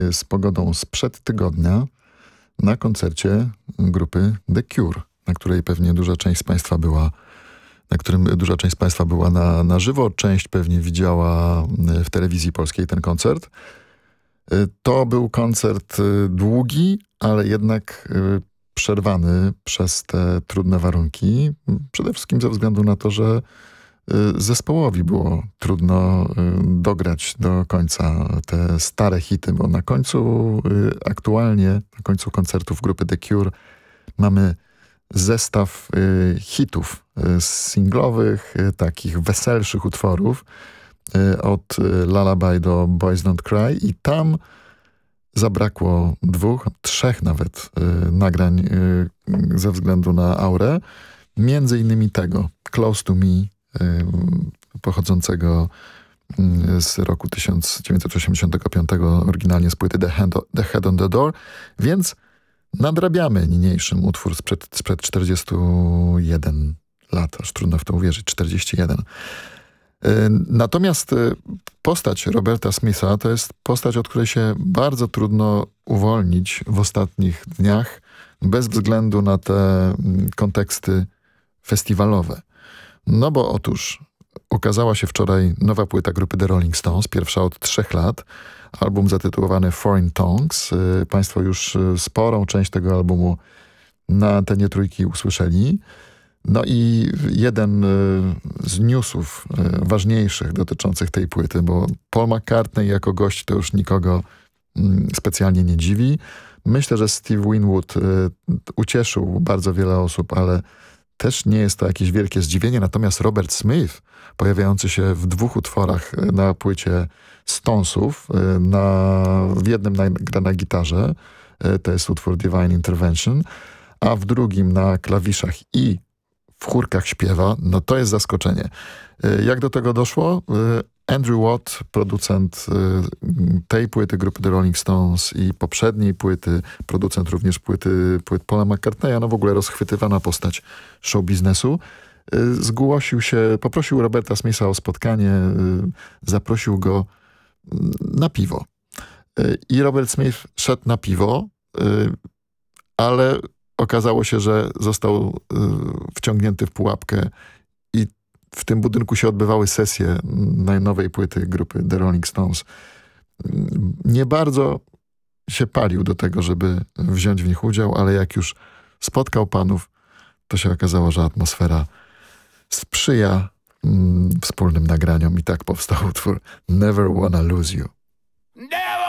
z pogodą sprzed tygodnia na koncercie grupy The Cure, na której pewnie duża część z Państwa była, na którym duża część z Państwa była na żywo. Część pewnie widziała w telewizji polskiej ten koncert. To był koncert długi, ale jednak przerwany przez te trudne warunki. Przede wszystkim ze względu na to, że zespołowi było trudno dograć do końca te stare hity, bo na końcu koncertów grupy The Cure mamy zestaw hitów singlowych, takich weselszych utworów od Lullaby do Boys Don't Cry i tam zabrakło 2, 3 nawet nagrań ze względu na aurę. Między innymi tego Close to Me, pochodzącego z roku 1985, oryginalnie z płyty The Head on the Door, więc nadrabiamy niniejszym utwór sprzed 41 lat, aż trudno w to uwierzyć, 41. Natomiast postać Roberta Smitha to jest postać, od której się bardzo trudno uwolnić w ostatnich dniach, bez względu na te konteksty festiwalowe. No bo otóż ukazała się wczoraj nowa płyta grupy The Rolling Stones, pierwsza od 3 lat. Album zatytułowany Foreign Tongues. Państwo już sporą część tego albumu na antenie Trójki usłyszeli. No i jeden z newsów ważniejszych dotyczących tej płyty, bo Paul McCartney jako gość to już nikogo specjalnie nie dziwi. Myślę, że Steve Winwood ucieszył bardzo wiele osób, ale też nie jest to jakieś wielkie zdziwienie. Natomiast Robert Smith, pojawiający się w 2 utworach na płycie Stonesów, w jednym gra na gitarze, to jest utwór Divine Intervention, a w drugim na klawiszach i w chórkach śpiewa, no to jest zaskoczenie. Jak do tego doszło? Andrew Watt, producent tej płyty grupy The Rolling Stones i poprzedniej płyty, producent również płyt Paula McCartneya, no w ogóle rozchwytywana postać show biznesu, zgłosił się, poprosił Roberta Smitha o spotkanie, zaprosił go na piwo. I Robert Smith szedł na piwo, ale okazało się, że został wciągnięty w pułapkę i w tym budynku się odbywały sesje najnowej płyty grupy The Rolling Stones. Nie bardzo się palił do tego, żeby wziąć w nich udział, ale jak już spotkał panów, to się okazało, że atmosfera sprzyja wspólnym nagraniom i tak powstał utwór Never Wanna Lose You. Never